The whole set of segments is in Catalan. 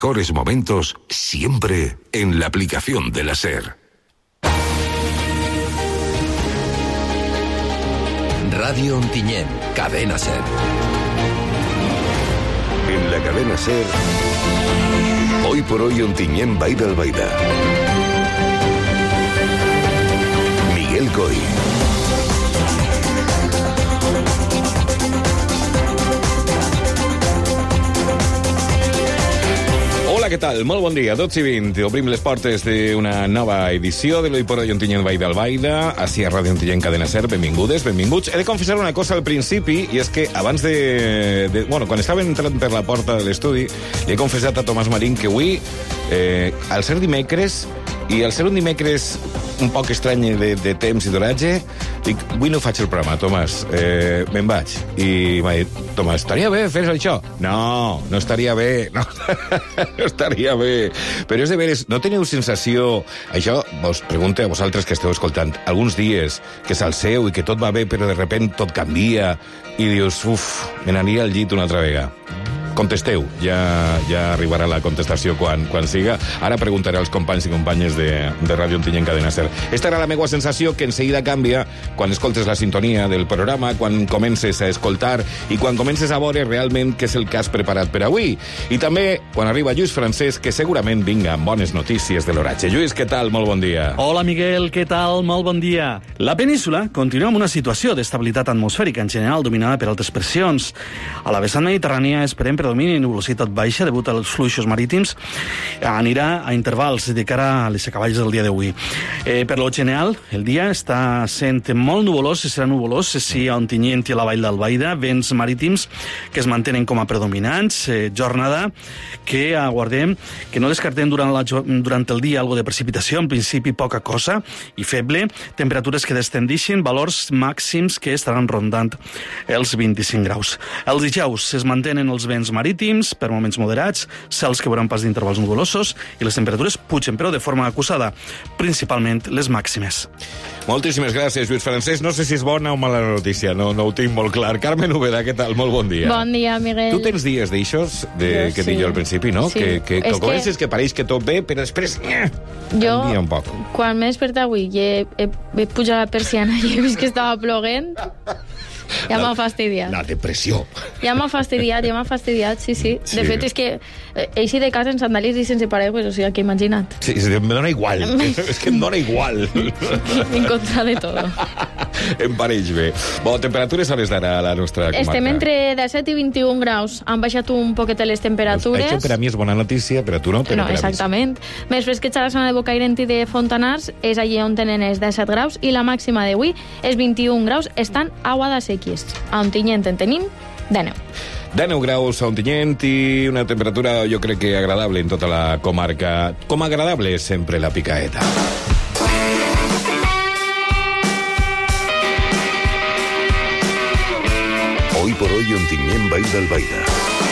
Mejores momentos siempre en la aplicación de la SER. Radio Ontinyent, Cadena SER. En la cadena SER, hoy por hoy Ontinyent Baida Albaida. Miguel Coy. Hola, què tal? Molt bon dia, 12:20. Obrim les portes d'una nova edició de l'Hoy por Hoy Ontinyent Baida Albaida, així a Ràdio Ontinyent Cadena SER. Benvingudes, benvinguts. He de confessar una cosa al principi, i és que abans bueno, quan estava entrant per la porta de l'estudi, li he confessat a Tomàs Marín que avui, al ser dimecres, i al ser un dimecres un poc estrany de temps i d'oratge, dic, avui no faig el programa, Tomàs, me'n vaig. I m'ha dit, Tomàs, estaria bé fer això? No, no estaria bé, no estaria bé. Però és de veres, no teniu sensació... Això vos pregunto a vosaltres que esteu escoltant. Alguns dies que s'alceu i que tot va bé, però de repent tot canvia i dius, me n'aniria al llit una altra vegada. Contesteu, ja arribarà la contestació quan siga. Ara preguntaré als companys i companyes de Ràdio Ontinyent Cadena SER. Esta era la meva sensació, que enseguida canvia quan escoltes la sintonia del programa, quan comences a escoltar i quan comences a veure realment què és el que has preparat per avui. I també quan arriba Lluís Francesc, que segurament vinga amb bones notícies de l'oratge. Lluís, què tal? Molt bon dia. Hola, Miguel, què tal? Molt bon dia. La península continua amb una situació d'estabilitat atmosfèrica, en general dominada per altes pressions. A la vessant mediterrània esperem predomini i nuvolositat baixa degut als fluixos marítims. Anirà a intervals de cara a les acaballes del dia d'avui. Per lo general, el dia està sent molt nuvolós, serà nuvolós, sí, a Ontinyent i a la Vall d'Albaida, vents marítims que es mantenen com a predominants, jornada que aguardem, que no descartem durant el dia algo de precipitació, en principi poca cosa i feble, temperatures que descendixen, valors màxims que estaran rondant els 25 graus. Els dijous es mantenen els vents marítims, per moments moderats, cels que veuran pas d'intervals nuvolosos i les temperatures pugen, però de forma acusada, principalment les màximes. Moltíssimes gràcies, Lluís Francesc. No sé si és bona o mala notícia, no ho tinc molt clar. Carmen Úbeda, què tal? Molt bon dia. Bon dia, Miguel. Tu tens dies d'aixòs, que dic jo al principi, no? Sí. Que comences que pareix que tot bé, però després canvia un poc. Quan m'he despertat avui i he pujat la persiana i he vist que estava ploguent, ja m'ha fastidiat. La depressió. Ja m'ha fastidiat, sí. De fet, és que eixi de casa en sandàlies i sense paraigües, o sigui, que imagina't. Sí, em dona igual. És que em dona igual. En contra de tot. Em pareix bé. Bon, temperatures a les d'ara a la nostra comarca. Estem entre 17 i 21 graus. Han baixat un poquet les temperatures. Això per a mi és bona notícia, però tu no. No, exactament. Més fresquets a la zona de Bocairent i de Fontanars, és allí on tenen els 17 graus, i la màxima d'avui és 21 graus, estan a Guadasséquies. A Ontinyent en tenim 19. 19 graus a Ontinyent i una temperatura, jo crec que agradable en tota la comarca. Com agradable és sempre la picaeta. Hoy por hoy Ontinyent Baida Albaida.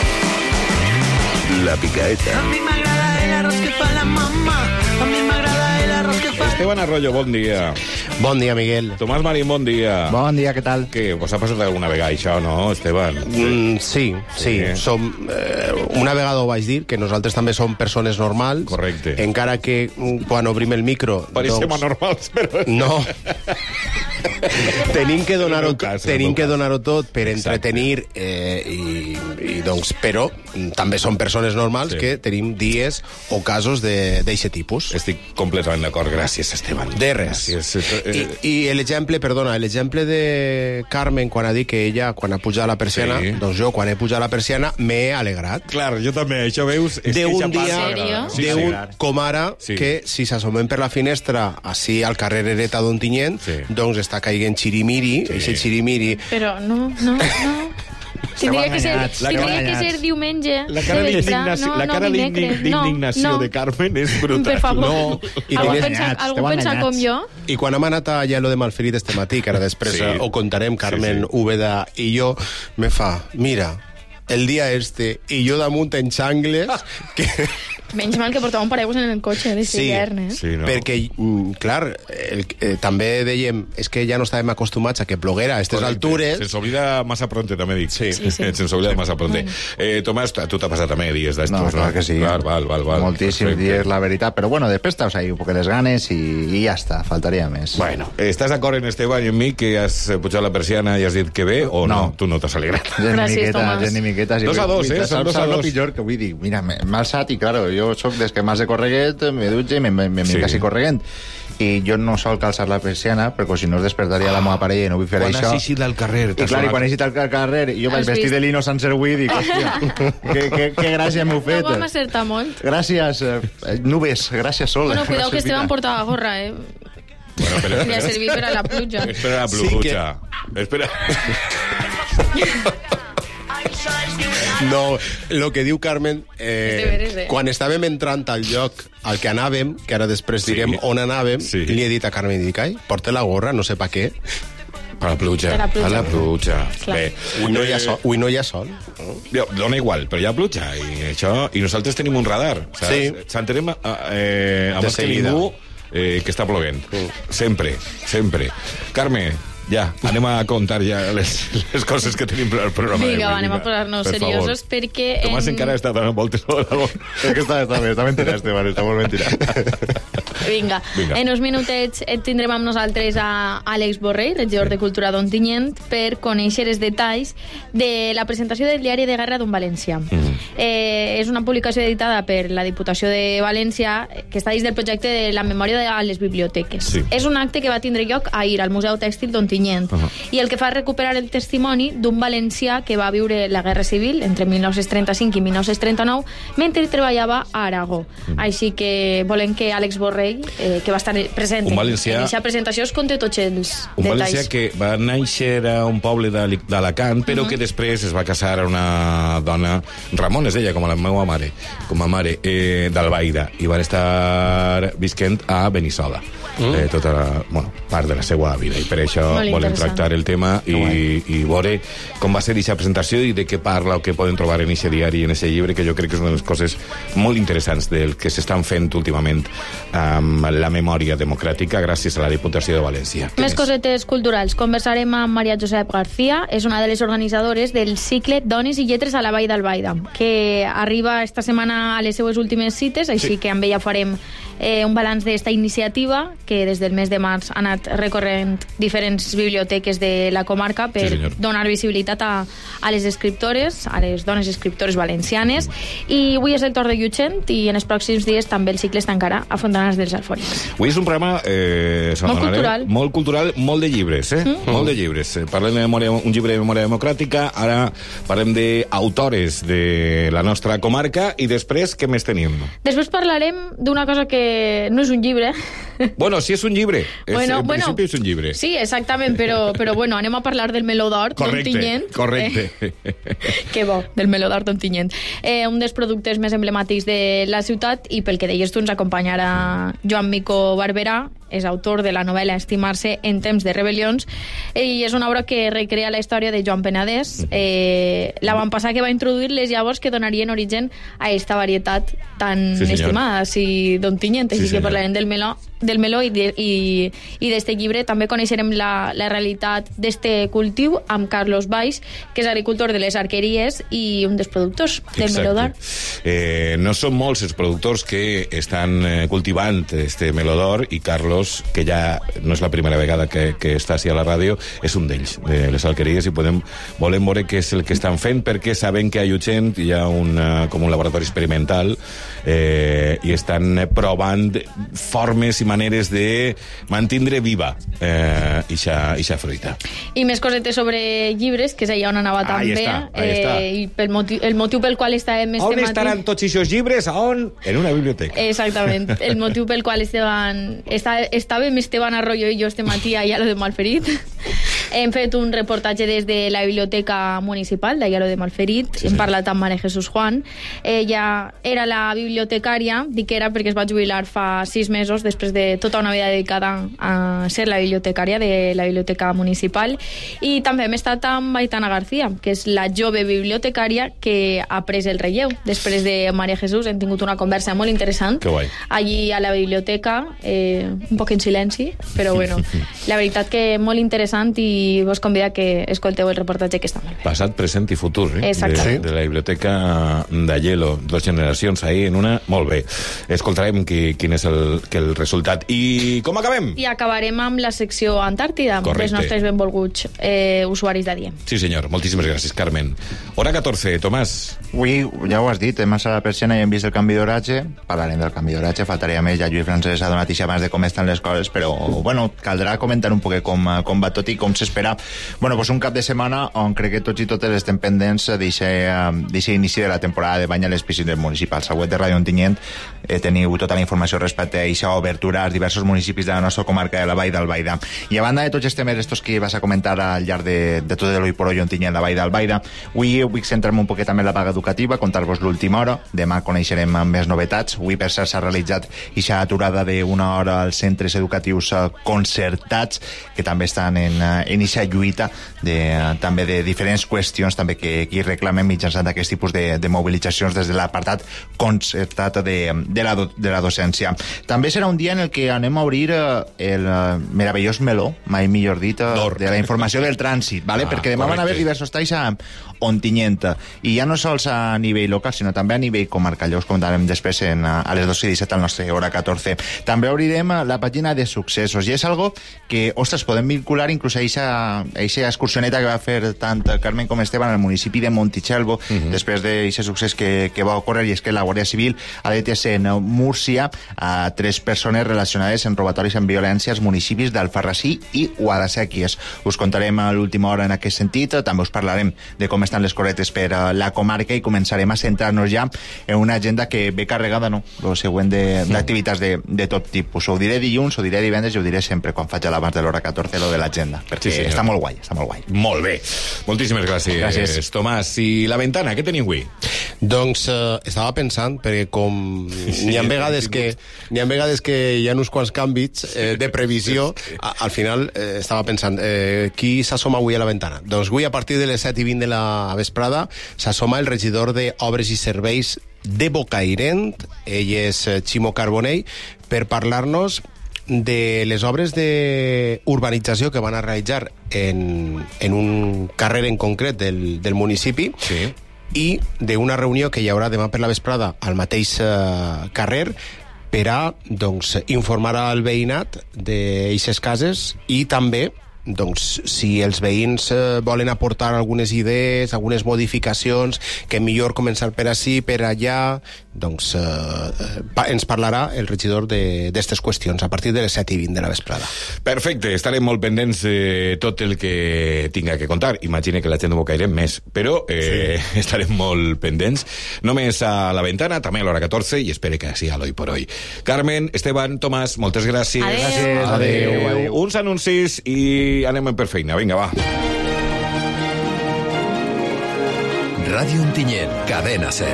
La picaeta. A mi m'agrada el arroz que fa la mamá. A mi m'agrada el arroz que fa... Esteban Arroyo, bon dia. Bon dia, Miguel. Tomàs Marín, bon dia. Bon dia, què tal? Què, vos ha passat alguna vegada això, no, Esteban? Sí. Som, una vegada ho vaig dir, que nosaltres també som persones normals. Correcte. Encara que quan obrim el micro... Pareixem anormals, però... No. Tenim que donar-ho tot per entretenir i doncs, però també som persones normals que tenim dies o casos d'eixe tipus. Estic completament d'acord. Gràcies, Esteban. De res. I l'exemple de Carmen quan ha dit que ella, quan ha pujat la persiana, doncs jo, quan he pujat la persiana, m'he alegrat. Clar, jo també, això veus... D'un dia, com ara, que si s'assomem per la finestra, així al carrer Hereta d'Ontinyent, doncs està caient xirimiri, eixe xirimiri... Però no. Tindria que ser diumenge. La cara d'indignació de Carmen és brutal. Per favor. Algú pensa com jo? I quan hem anat allà lo de Malferit este matí, que ara després ho contarem, Carmen Úbeda i jo, me fa, mira, el dia este i jo damunt en xangles que... Menys mal que portava un paraigües en el cotxe de hivern, Sí, no. Perquè, clar, també dèiem, és que ja no estàvem acostumats a que ploguera a aquestes altures. Se'ns oblida massa pronte, també dic. Sí. Se'ns oblida massa pronte. Tomàs, tu t'ha passat també dies d'estos, No, clar que sí. Val. Moltíssims dies, la veritat. Però bueno, després t'has ahí un poc les ganes i ja està, faltaria més. Bueno, ¿estás d'acord en Esteban i en mi que has pujat la persiana i has dit que bé o no? Tu no t'has alegrat. Gràcies, Tomàs. Gent ni miquetes. 2-2, Són 2-2. Saps Lo pitjor que vull dir, mira, m'ha alçat i, claro, jo soc des que m'has de correguet, me dutxe i me quasi correguent. I jo no sol calçar la persiana, perquè si no es despertaria la meva parella i no vull fer Quan això. has eixit al carrer. I clar, quan he eixit al carrer i jo vaig vestit de lino sense avui, dic, hòstia, que gràcia m'heu fet. No vam acertar molt. Gràcies, nubes, gràcies sol. Bueno, cuidao que Esteban portava gorra, Bueno, pero... Li ha servit per a la pluja. Espera la pluja. Espera. No, el que diu Carmen, veres, quan estàvem entrant al lloc al que anàvem, que ara després direm on anàvem, li he dit a Carmen, dic, ai, porta la gorra, no sé per què. Per la pluja. Per la pluja. Bé, Avui no hi ha sol. Dona igual, però hi ha pluja i nosaltres tenim un radar. Sí. S'entenem abans que ningú que està plovent. Sempre. Carme, ja, anem a contar ja les coses que tenim per al programa. Vinga, anem a posar-nos seriosos perquè... Tomàs encara està donant voltes a la gorra. És que està mentira, Esteban, està molt mentira. Vinga. En uns minutets tindrem amb nosaltres a Àlex Borrell, regidor de Cultura d'Ontinyent, per conèixer els detalls de la presentació del diari de guerra d'un València. És una publicació editada per la Diputació de València que està dins del projecte de la memòria de les biblioteques. Sí. És un acte que va tindre lloc ahir al Museu Tèxtil d'Ontinyent i el que fa és recuperar el testimoni d'un valencià que va viure la Guerra Civil entre 1935 i 1939 mentre treballava a Aragó. Així que volem que Àlex Borrell, que va estar present en aquesta presentació, es conté tots els un detalls. valencià que va néixer a un poble d'Alacant, però que després es va casar a una dona, Ramon es deia, com la meva mare, d'Albaida, i van estar visquent a Benissoda tota la, part de la seva vida, i per això volem tractar el tema i veure com va ser aquesta presentació i de què parla o què poden trobar en aquest diari i en aquest llibre, que jo crec que és una de les coses molt interessants del que s'estan fent últimament amb la memòria democràtica gràcies a la Diputació de València. Més cosetes culturals. Conversarem amb Maria Josep García, és una de les organitzadores del cicle Dones i Lletres a la Vall d'Albaida, que arriba esta setmana a les seues últimes cites, així que amb ella farem un balanç d'esta iniciativa que des del mes de març ha anat recorrent diferents biblioteques de la comarca per donar visibilitat a les escriptores, a les dones escriptores valencianes, i avui és el torn de Llutxent i en els pròxims dies també el cicle es tancarà a Fontanars dels Alforins. Avui és un programa molt cultural, molt de llibres, molt de llibres. Parlem de un llibre de memòria democràtica, ara parlem d'autores de la nostra comarca i després què més tenim? Després parlarem d'una cosa que no és un llibre. Bueno, sí és un llibre. En principi és un llibre. Sí, exactament, però bueno, anem a parlar del Meló d'Or d'Ontinyent. Correcte. Que bo, del Meló d'Or d'Ontinyent. Un dels productes més emblemàtics de la ciutat, i pel que deies tu ens acompanyarà Joan Mico Barberà, és autor de la novel·la Estimar-se en temps de rebel·lions, i és una obra que recrea la història de Joan Penedès, l'avantpassat que va introduir les llavors que donarien origen a aquesta varietat tan estimada d'Ontinyent. Així que parlarem del meló i d'este llibre. També coneixerem la realitat d'este cultiu amb Carlos Baix, que és agricultor de les Arqueries i un dels productors del Meló d'Or. No són molts els productors que estan cultivant este Meló d'Or, i Carlos, que ja no és la primera vegada que està així a la ràdio, és un d'ells, de les Alqueries, i volem veure què és el que estan fent, perquè sabem que a Llutxent hi ha com un laboratori experimental i estan provant formes i maneres de mantindre viva ixa fruita. I més cosetes sobre llibres, que és allà on anava també, i el motiu pel qual estàvem este matí... On estaran tots aquests llibres? On? En una biblioteca. Exactament. El motiu pel qual estàvem Esteban Arroyo i jo este matí allà a lo de Malferit Hem fet un reportatge des de la Biblioteca Municipal d'Aielo de Malferit. Hem parlat amb Maria Jesús Juan. Ella era la bibliotecària, dic era perquè es va jubilar fa 6 mesos després de tota una vida dedicada a ser la bibliotecària de la Biblioteca Municipal. I també hem estat amb Aitana García, que és la jove bibliotecària que ha pres el relleu. Després de Maria Jesús hem tingut una conversa molt interessant. Que guai. Allí a la biblioteca, un poc en silenci, però bueno, la veritat que molt interessant i vos convida que escolteu el reportatge, que està molt bé. Passat, present i futur, Exacte. de la biblioteca d'Aielo, 2 generacions ahí en una, molt bé. Escoltarem quin és el resultat. I com acabem? I acabarem amb la secció Antàrtida, Correcte. dels nostres benvolguts usuaris d'Adiem. Sí, senyor. Moltíssimes gràcies, Carmen. Hora 14, Tomàs. Avui, ja ho has dit, hem passat la persiana i hem vist el canvi d'oratge. Parlarem del canvi d'oratge, faltaria més. Ja Lluís Francesc ha donat ixa abans de com estan les coses, però, bueno, caldrà comentar un poc com va tot i com s'espera. Bueno, pues un cap de setmana on crec que tots i totes estem pendents d'eixe inici de la temporada de bany a les piscines municipals. Al web de Ràdio Ontinyent teniu tota la informació respecte a eixa obertura als diversos municipis de la nostra comarca de la Vall d'Albaida. I a banda de tots els temes estos que vas a comentar al llarg de tot l'Oi por Hoy Ontinyent, la Vall d'Albaida, avui vull centrar-me un poquet també en la vaga educativa, contar-vos l'última hora. Demà coneixerem més novetats. Avui, per cert, s'ha realitzat eixa aturada d'una hora als centres educatius concertats, que també estan en eixa lluita també de diferents qüestions també que hi reclamen mitjançant aquest tipus de mobilitzacions des de l'apartat concertat de la docència. També serà un dia en el que anem a obrir el meravellós meló, mai millor dit, de la informació del trànsit, ¿vale? Perquè demà van haver diversos talls a Ontinyent, i ja no sols a nivell local, sinó també a nivell comarcal. Ja us comentarem després a les 2:17 al nostre hora 14. També obrirem la pàgina de successos, i és algo que, ostres, podem vincular inclús a eixa excursioneta que va fer tant Carmen com Esteban al municipi de Montitxelvo, després d'aquest succés que va ocórrer, i és que la Guàrdia Civil ha detès en Múrcia a 3 persones relacionades amb robatoris amb violència als municipis d'Alfarrasí i Guadasséquies. Us contarem a l'última hora en aquest sentit. També us parlarem de com estan les cosetes per la comarca i començarem a centrar-nos ja en una agenda que ve carregada, no?, lo següent d'activitats de tot tipus. Ho diré dilluns, ho diré divendres i ho diré sempre quan faig a l'abans de l'hora 14 lo de l'agenda, perquè sí, està molt guai, està molt guai. Molt bé. Moltíssimes gràcies, Tomàs. I la ventana, què tenim avui? Doncs estava pensant, perquè com n'hi ha vegades que hi ha uns quants canvis de previsió, al final estava pensant, qui s'assoma avui a la ventana? Doncs avui, a partir de les 7:20 de la vesprada, s'assoma el regidor d'Obres i Serveis de Bocairent, ell és Ximo Carbonell, per parlar-nos de les obres d'urbanització que van a realitzar en un carrer en concret del municipi, sí, i d'una reunió que hi haurà demà per la vesprada al mateix carrer per a, doncs, informar al veïnat d'eixes cases, i també, doncs, si els veïns volen aportar algunes idees, algunes modificacions, que millor començar per ací, per allà, doncs ens parlarà el regidor d'estes qüestions a partir de les 7:20 de la vesprada. Perfecte, estarem molt pendents de tot el que tinga que contar. Imagine que la gent de Bocairent més, però estarem molt pendents. Només a la ventana, també a l'hora 14, i espero que sigui a l'Oi por Hoy. Carmen, Esteban, Tomàs, moltes gràcies. Adéu. Adéu. Uns anuncis i anem per feina. Vinga, va. Ràdio Ontinyent, Cadena Ser.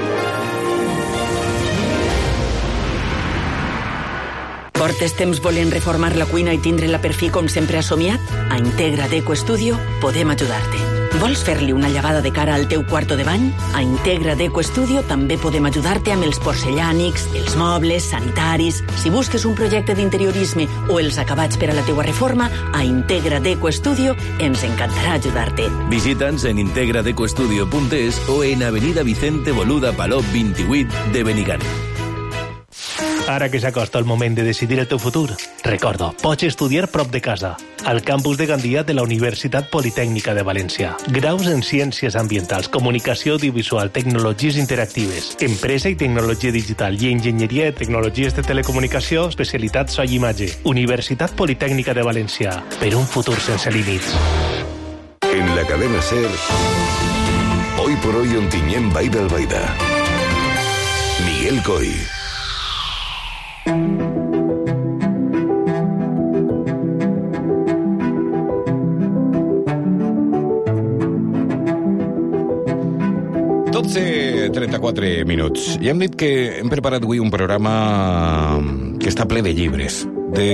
Portes temps volent reformar la cuina i tindre-la per fi com sempre has somiat? A Integra Deco Studio podem ajudar-te. Vols fer-li una llevada de cara al teu quarto de bany? A Integra Deco Studio també podem ajudar-te amb els porcellànics, els mobles, sanitaris. Si busques un projecte d'interiorisme o els acabats per a la teua reforma, a Integra Deco Studio ens encantarà ajudar-te. Visita'ns en integradecostudio.es o en Avenida Vicente Boluda Palop 28 de Benigànim. Ara que s'acosta el moment de decidir el teu futur, recordo, pots estudiar prop de casa, al campus de Gandia de la Universitat Politècnica de València. Graus en Ciències Ambientals, Comunicació Audiovisual, Tecnologies Interactives, Empresa i Tecnologia Digital i Enginyeria de Tecnologies de Telecomunicació, especialitat so i imatge. Universitat Politècnica de València, per un futur sense límits. En la cadena SER, Hoy por Hoy Ontinyent Vall d'Albaida. Miguel Coy. 12:34. Ja hem dit que hem preparat avui un programa que està ple de llibres,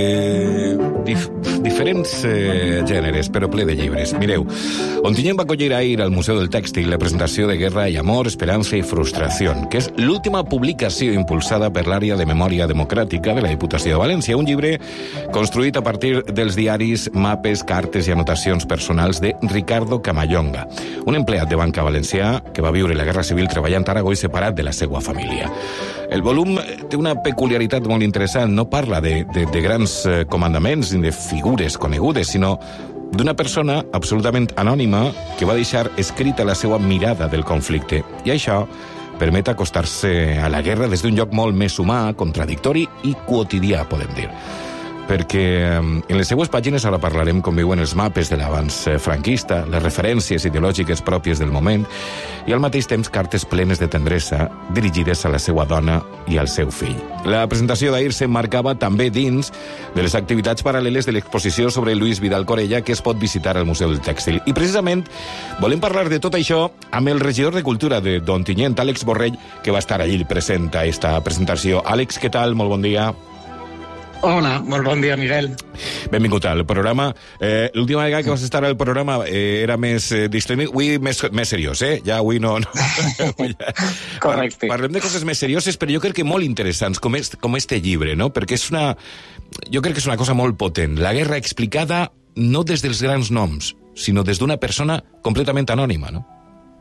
de diferents gèneres, però ple de llibres. Mireu, Ontinyent va acollir ahir al Museu del Tèxtil la presentació de Guerra i Amor, Esperança i Frustració, que és l'última publicació impulsada per l'àrea de Memòria Democràtica de la Diputació de València, un llibre construït a partir dels diaris, mapes, cartes i anotacions personals de Ricardo Camayonga, un empleat de banca valencià que va viure la Guerra Civil treballant a Aragó i separat de la seva família. El volum té una peculiaritat molt interessant, no parla de grans comandaments ni de figures conegudes, sinó d'una persona absolutament anònima que va deixar escrita la seva mirada del conflicte. I això permet acostar-se a la guerra des d'un lloc molt més humà, contradictori i quotidià, podem dir. Perquè en les seues pàgines ara parlarem com viuen els mapes de l'abans franquista, les referències ideològiques pròpies del moment i al mateix temps cartes plenes de tendresa dirigides a la seva dona i al seu fill. La presentació d'ahir s'emmarcava també dins de les activitats paral·leles de l'exposició sobre Lluís Vidal Corella que es pot visitar al Museu del Tèxtil. I precisament volem parlar de tot això amb el regidor de Cultura de Ontinyent, Àlex Borrell, que va estar allí present a esta presentació. Àlex, què tal? Molt bon dia. Hola, molt bon dia, Miguel. Benvingut al programa. L'última vegada que vas estar al programa era més distret, avui més seriós, eh? Ja avui no. Correcte. Parlem de coses més serioses, però jo crec que molt interessants, com este llibre, no? Perquè jo crec que és una cosa molt potent. La guerra explicada no des dels grans noms, sinó des d'una persona completament anònima, no?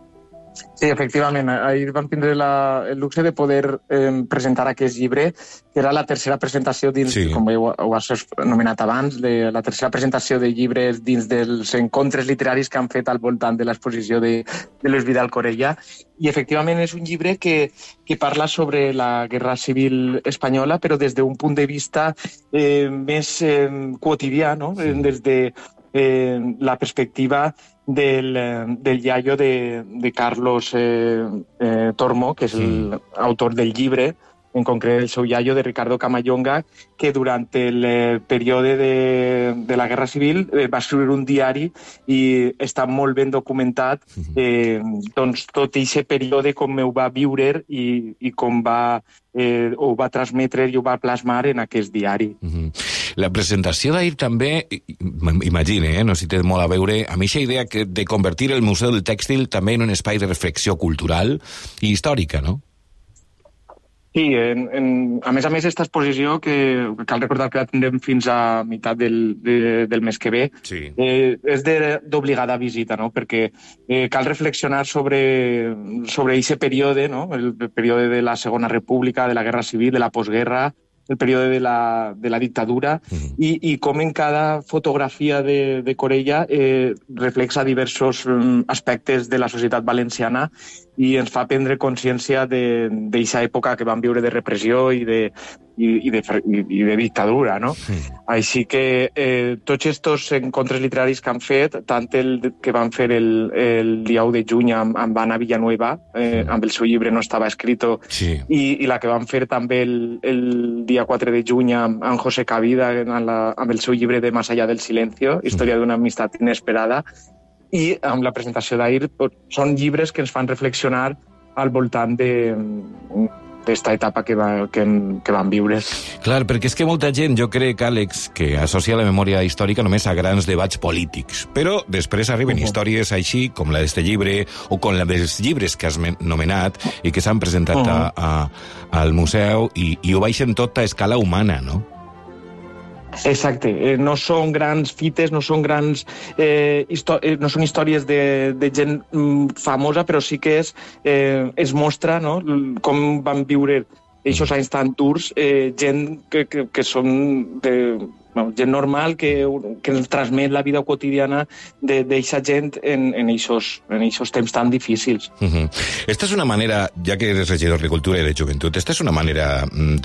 Sí, efectivament. Ahir vam tindre el luxe de poder presentar aquest llibre, que era la tercera presentació dins, com ho has anomenat abans, la tercera presentació de llibres dins dels encontres literaris que han fet al voltant de l'exposició de Lluís Vidal Corella. I efectivament és un llibre que parla sobre la Guerra Civil espanyola, però des d'un punt de vista més quotidià, no? Des de la perspectiva del iaio de Carlos Tormo, que és l'autor del llibre, en concret el seu iaio de Ricardo Camayonga, que durant el període de la Guerra Civil va escriure un diari i està molt ben documentat doncs, tot aquest període com ho va viure i com ho va transmetre i ho va plasmar en aquest diari. La presentació d'ahir també, imagine, no sé si té molt a veure, amb aquesta idea de convertir el Museu del Tèxtil també en un espai de reflexió cultural i històrica, no? Sí, a més, aquesta exposició, que cal recordar que la tindrem fins a meitat del mes que ve, és d'obligada visita, no? Perquè cal reflexionar sobre aquest període, no? El període de la Segona República, de la Guerra Civil, de la postguerra, el període de la dictadura, i com en cada fotografia de Corella reflexa diversos aspectes de la societat valenciana i ens fa prendre consciència d'aquesta època que vam viure de repressió i de dictadura, no? Així que tots aquests encontres literaris que han fet, tant el que van fer el dia 1 de juny amb Anna Villanueva, amb el seu llibre No estava escrito, i la que van fer també el dia 4 de juny amb José Cavida, amb el seu llibre de Más allá del silencio, Història d'una amistat inesperada, i amb la presentació d'ahir són llibres que ens fan reflexionar al voltant d'esta etapa que vam viure. Clar, perquè és que molta gent, jo crec, Àlex, que associa la memòria històrica només a grans debats polítics, però després arriben històries així com la d'este llibre o com la dels llibres que has nomenat i que s'han presentat al museu i ho baixen tot a escala humana, no? Exacte, no són grans fites, no són grans no són històries de gent famosa, però sí que es mostra, no?, com van viure aquests anys tan durs, gent que són gent normal, que ens transmet la vida quotidiana d'aquesta gent en aquests temps tan difícils. Esta és una manera, ja que eres regidor de Cultura i de Joventut, esta és una manera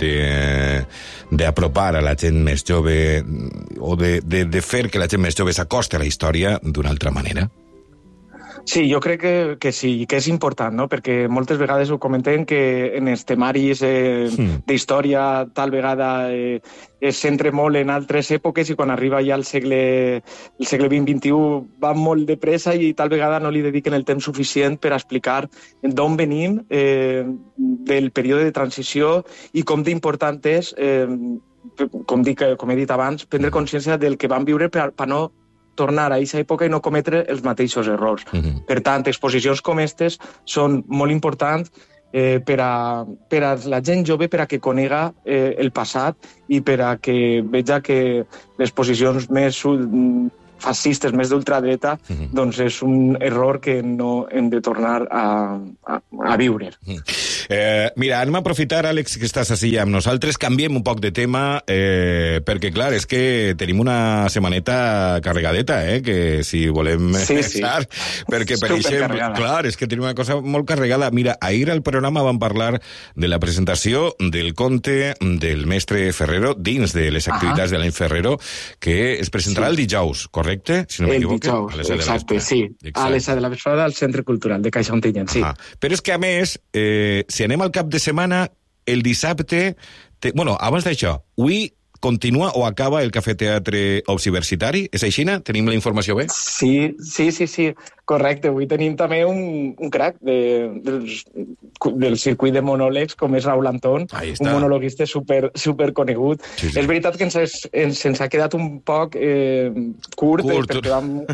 d'apropar a la gent més jove o de fer que la gent més jove s'acosti a la història d'una altra manera? Sí, jo crec que sí, que és important, no? Perquè moltes vegades ho comentem que en els temaris d'història tal vegada es centra molt en altres èpoques i quan arriba ja el segle XX-XXI va molt de pressa i tal vegada no li dediquen el temps suficient per explicar d'on venim, del període de transició i com d'important és, com he dit abans, prendre consciència del que vam viure per no tornar a aquesta època i no cometre els mateixos errors. Per tant, exposicions com aquestes són molt importants per a la gent jove, per a que conega el passat i per a que veja que les posicions més fascistes, més d'ultradreta, doncs és un error que no hem de tornar a viure. Mira, anem a aprofitar, Àlex, que estàs així amb nosaltres. Canviem un poc de tema, perquè, clar, és que tenim una setmaneta carregadeta, que si volem pensar, perquè, per exemple, clar, és que tenim una cosa molt carregada. Mira, ahir al programa vam parlar de la presentació del conte del mestre Ferrero dins de les activitats de l'any Ferrero, que es presentarà el dijous, correcte? Si no m'equivoque. El dijous, exacte, sí. A les 7 de la vesprada al Centre Cultural de Caixa Ontinyent, sí. Però és que, a més, si anem al cap de setmana, el dissabte... Bueno, abans d'això, avui continua o acaba el Cafè Teatre Obsiversitari? És així? Tenim la informació bé? Sí. Correcte, avui tenim també un crac del circuit de monòlegs, com és Raúl Antón, un monologuista super conegut. Sí. És veritat que ens ha quedat un poc curt. Perquè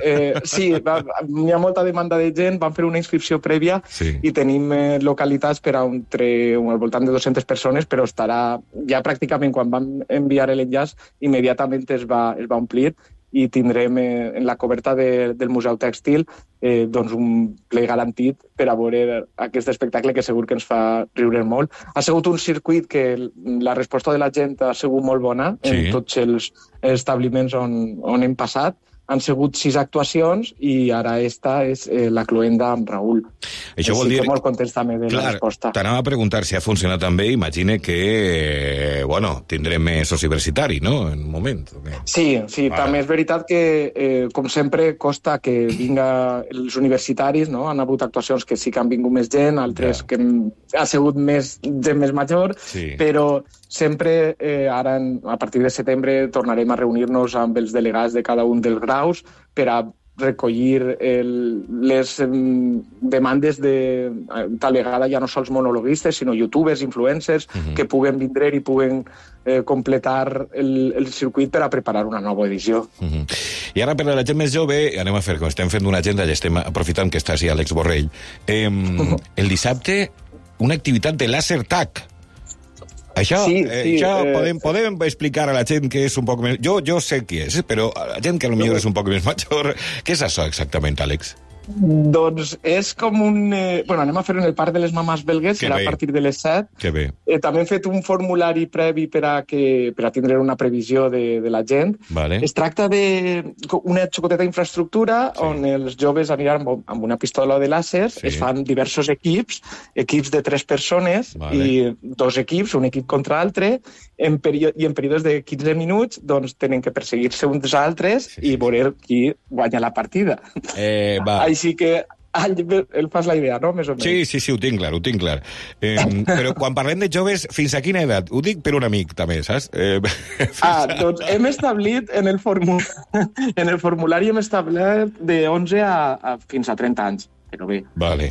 hi ha molta demanda de gent, vam fer una inscripció prèvia i tenim localitats per a al voltant de 200 persones, però estarà ja pràcticament, quan vam enviar l'enllaç, immediatament es va omplir i tindrem en la coberta del Museu Tèxtil doncs un ple garantit per a veure aquest espectacle que segur que ens fa riure molt. Ha sigut un circuit que la resposta de la gent ha sigut molt bona en tots els establiments on hem passat. Han sigut 6 actuacions i ara esta és la cloenda amb Raül. Això vol dir... que molt contents també de la resposta. T'anava a preguntar si ha funcionat també. Imagine que, tindrem més Obsiversitari, no?, en un moment. Sí, també és veritat que, com sempre, costa que vinga els universitaris, no? Han hagut actuacions que sí que han vingut més gent, altres que ha sigut gent més major, però sempre, ara, a partir de setembre, tornarem a reunir-nos amb els delegats de cada un dels graus per a recollir les demandes de, tal vegada, ja no sols monologuistes, sinó youtubers, influencers, que puguen vindre i puguen completar el circuit per a preparar una nova edició. I ara, per a la gent més jove, anem a fer, com estem fent una agenda, ja estem aprofitant que està així Àlex Borrell, el dissabte, una activitat de láser tag. Això podem explicar a la gent que és un poc més... Jo sé qui és, però a la gent que potser és un poc més major... Què és això exactament, Àlex? Doncs és com un... anem a fer en el Parc de les Mamàs Belgues, serà a partir de les 7. Que bé. També hem fet un formulari previ per a tindre una previsió de la gent. Vale. Es tracta d'una xocoteta infraestructura on els joves aniran amb una pistola de làser, es fan diversos equips de 3 persones i 2 equips, un equip contra l'altre, i en períodes de 15 minuts doncs tenen que perseguir-se uns altres i veure qui guanya la partida. Així que el fas la idea, no? Més o menys. Sí, ho tinc clar. Però quan parlem de joves, fins a quina edat? Ho dic per un amic, també, saps? Doncs hem establit en el formulari hem establert de 11 fins a 30 anys. Però bé,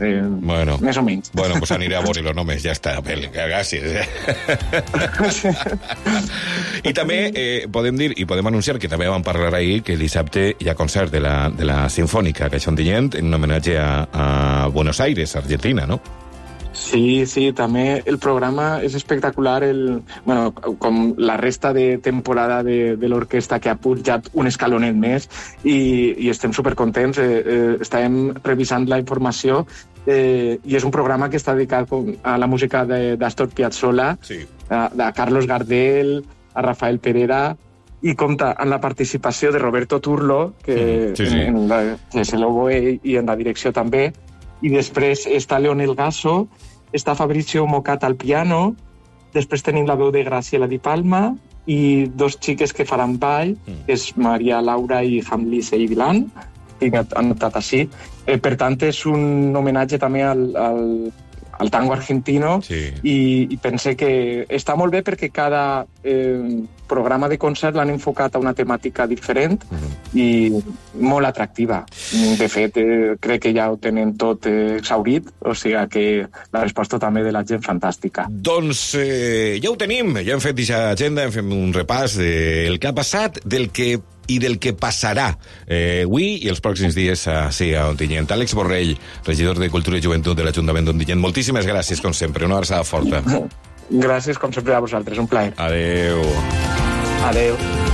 més o menys. Bueno, pues aniré a veure-lo només, ja està. Gràcies. I també podem dir, i podem anunciar, que també vam parlar ahir, que dissabte hi ha concert de la Sinfònica Caixa Ontinyent en homenatge a Buenos Aires, Argentina, no? Sí, també el programa és espectacular, com la resta de temporada de l'orquestra, que ha pujat un escalonet més i estem supercontents. Estàvem revisant la informació i és un programa que està dedicat a la música d'Astor Piazzolla, a Carlos Gardel, a Rafael Pereda, i compta amb la participació de Roberto Turlo, que és l'oboe i en la direcció també, i després està Leonel Gasso, està Fabrizio Mocat al piano, després tenim la veu de Graciela Di Palma i 2 xiques que faran ball, que és Maria Laura i Hamli Seivilan, tinc anotat així. Per tant, és un homenatge també al tango argentino, i pense que està molt bé perquè cada programa de concert l'han enfocat a una temàtica diferent i molt atractiva. De fet, crec que ja ho tenen tot exhaurit, o sigui que la resposta també de la gent fantàstica. Doncs ja ho tenim, ja hem fet aquesta agenda, hem fet un repàs del que ha passat, del que passarà avui i els pròxims dies a Ontinyent. Àlex Borrell, regidor de Cultura i Joventut de l'Ajuntament d'Ontinyent, moltíssimes gràcies, com sempre, una abraçada forta. Gràcies, com sempre, a vosaltres, un plaer. Adeu. Adeu.